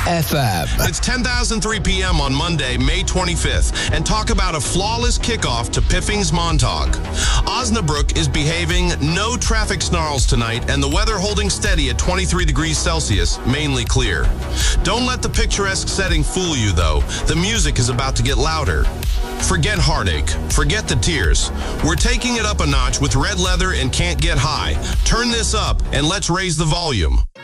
FM. It's 10,003 p.m. on Monday, May 25th, and talk about a flawless kickoff to Piffings Montauk. Osnabrück is behaving, no traffic snarls tonight, and the weather holding steady at 23 degrees Celsius, mainly clear. Don't let the picturesque setting fool you, though. The music is about to get louder. Forget heartache. Forget the tears. We're taking it up a notch with Red Leather and Can't Get High. Turn this up and let's raise the volume.